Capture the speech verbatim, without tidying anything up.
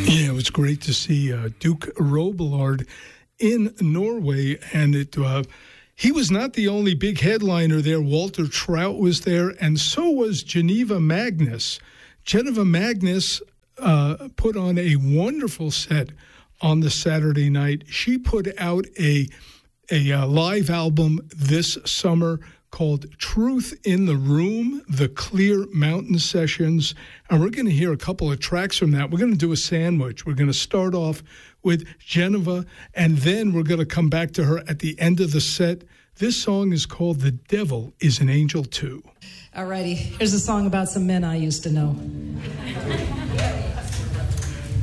Yeah, it was great to see uh, Duke Robillard in Norway, and it uh, he was not the only big headliner there. Walter Trout was there, and so was Geneva Magnus. Geneva Magnus uh, put on a wonderful set on the Saturday night. She put out a a uh, live album this summer called Truth in the Room, the Clear Mountain Sessions. And we're going to hear a couple of tracks from that. We're going to do a sandwich. We're going to start off with Geneva, and then we're going to come back to her at the end of the set. This song is called The Devil is an Angel Too. All righty. Here's a song about some men I used to know.